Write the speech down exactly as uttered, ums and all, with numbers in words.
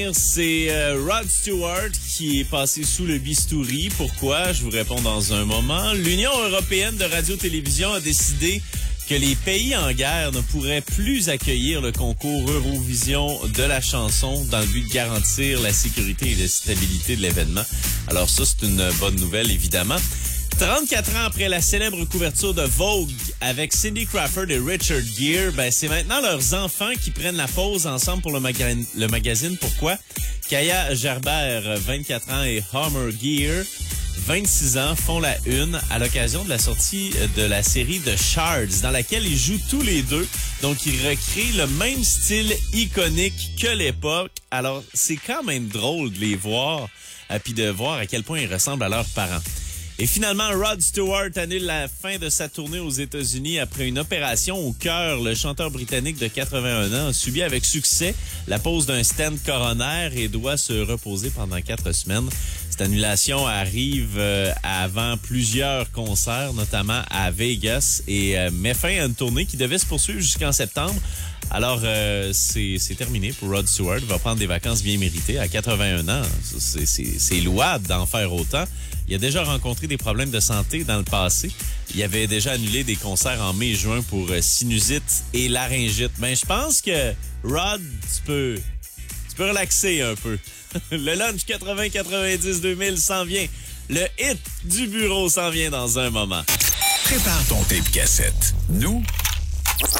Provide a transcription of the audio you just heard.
C'est euh, Rod Stewart qui est passé sous le bistouri. Pourquoi? Je vous réponds dans un moment. L'Union européenne de radio-télévision a décidé que les pays en guerre ne pourraient plus accueillir le concours Eurovision de la chanson dans le but de garantir la sécurité et la stabilité de l'événement. Alors ça, c'est une bonne nouvelle, évidemment. trente-quatre ans après la célèbre couverture de Vogue avec Cindy Crawford et Richard Gere, ben c'est maintenant leurs enfants qui prennent la pause ensemble pour le, maga- le magazine. Pourquoi? Kaya Gerber, vingt-quatre ans, et Homer Gere, vingt-six ans, font la une à l'occasion de la sortie de la série The Shards, dans laquelle ils jouent tous les deux. Donc, ils recréent le même style iconique que l'époque. Alors, c'est quand même drôle de les voir, euh, puis de voir à quel point ils ressemblent à leurs parents. Et finalement, Rod Stewart annule la fin de sa tournée aux États-Unis après une opération au cœur. Le chanteur britannique de quatre-vingt-un ans a subi avec succès la pose d'un stent coronaire et doit se reposer pendant quatre semaines. Cette annulation arrive euh, avant plusieurs concerts, notamment à Vegas, et euh, met fin à une tournée qui devait se poursuivre jusqu'en septembre. Alors, euh, c'est, c'est terminé pour Rod Stewart. Il va prendre des vacances bien méritées à quatre-vingt-un ans. C'est, c'est, c'est louable d'en faire autant. Il a déjà rencontré des problèmes de santé dans le passé. Il avait déjà annulé des concerts en mai et juin pour sinusite et laryngite. Ben, je pense que, Rod, tu peux, tu peux relaxer un peu. Le lunch quatre-vingts quatre-vingt-dix deux mille s'en vient. Le hit du bureau s'en vient dans un moment. Prépare ton tape cassette. Nous,